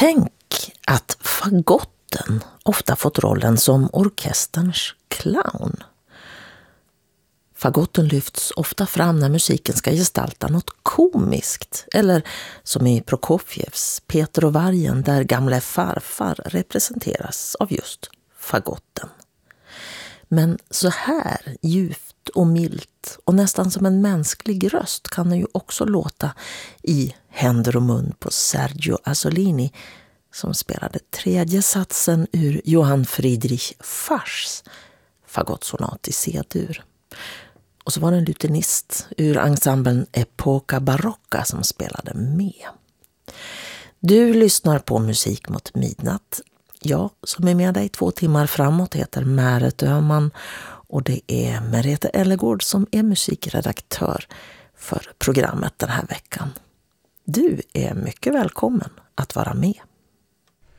Tänk att fagotten ofta fått rollen som orkesterns clown. Fagotten lyfts ofta fram när musiken ska gestalta något komiskt, eller som i Prokofjevs Peter och vargen där gamle farfar representeras av just fagotten. Men så här djupt och milt och nästan som en mänsklig röst kan den ju också låta i Händer och mun på Sergio Azzolini, som spelade tredje satsen ur Johann Friedrich Faschs fagottsonat i C-dur. Och så var det en lutenist ur ensemblen Epoca Barocca som spelade med. Du lyssnar på Musik mot midnatt. Jag som är med dig 2 timmar framåt heter Märet Öhman och det är Merete Ellegård som är musikredaktör för programmet den här veckan. Du är mycket välkommen att vara med.